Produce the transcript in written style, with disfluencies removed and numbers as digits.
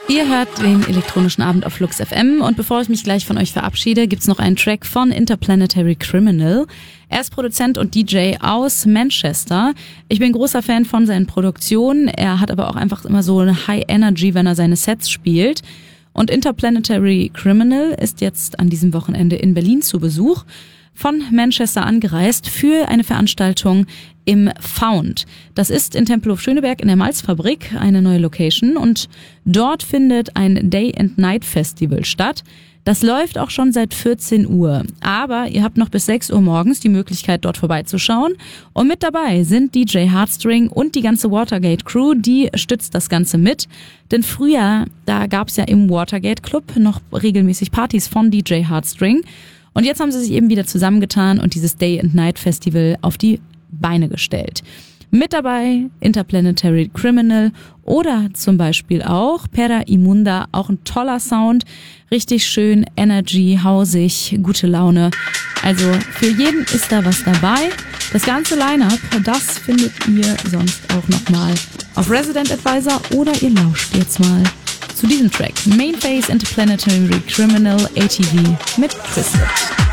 Ihr hört den elektronischen Abend auf Flux FM und bevor ich mich gleich von euch verabschiede, gibt's noch einen Track von Interplanetary Criminal. Er ist Produzent und DJ aus Manchester. Ich bin großer Fan von seinen Produktionen. Er hat aber auch einfach immer so eine High Energy, wenn er seine Sets spielt. Und Interplanetary Criminal ist jetzt an diesem Wochenende in Berlin zu Besuch, von Manchester angereist für eine Veranstaltung im Found. Das ist in Tempelhof Schöneberg in der Malzfabrik, eine neue Location, und dort findet ein Day and Night Festival statt. Das läuft auch schon seit 14 Uhr, aber ihr habt noch bis 6 Uhr morgens die Möglichkeit, dort vorbeizuschauen. Und mit dabei sind DJ Hardstring und die ganze Watergate Crew, die stützt das Ganze mit. Denn früher, da gab's ja im Watergate Club noch regelmäßig Partys von DJ Hardstring. Und jetzt haben sie sich eben wieder zusammengetan und dieses Day and Night Festival auf die Beine gestellt. Mit dabei Interplanetary Criminal oder zum Beispiel auch Pera Imunda, auch ein toller Sound, richtig schön, Energy, hausig, gute Laune. Also für jeden ist da was dabei. Das ganze Line-Up, das findet ihr sonst auch nochmal auf Resident Advisor oder ihr lauscht jetzt mal zu diesem Track. Mainface Interplanetary Criminal ATV mit Twisted.